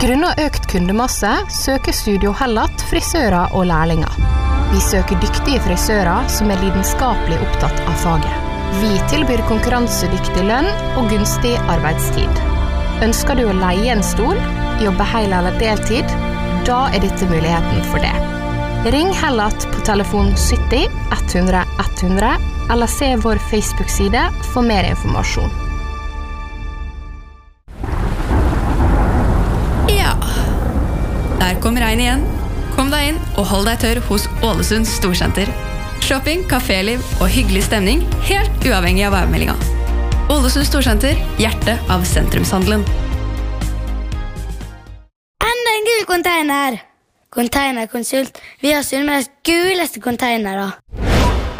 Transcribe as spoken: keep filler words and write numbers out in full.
Grunnet økt kundemasse søker Studio Hellat frisører og lærlinger. Vi søker dyktige frisører som er lidenskapelig opptatt av faget. Vi tilbyr konkurransedyktig lønn og gunstig arbeidstid. Ønsker du å leie en stol, jobbe hel eller deltid, da er dette muligheten for det. Ring Hellat på telefon sytti hundre hundre eller se vår Facebook-side for mer informasjon. Ja, der kom regn igjen. Kom deg inn og hold deg tørr hos Ålesund Storsenter. Shopping, kaféliv og hyggelig stemning, helt uavhengig av værmeldinga. Ålesund Storsenter, hjertet av sentrumshandelen. Enda en gul container! Containerkonsult. Vi har Sunnmøres guleste containere.